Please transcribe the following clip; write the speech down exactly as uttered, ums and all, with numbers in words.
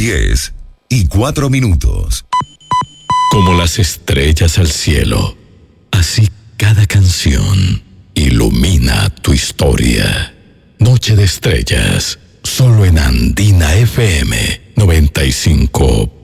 diez y cuatro minutos. Como las estrellas al cielo, así cada canción ilumina tu historia. Noche de estrellas, solo en Andina F M noventa y cinco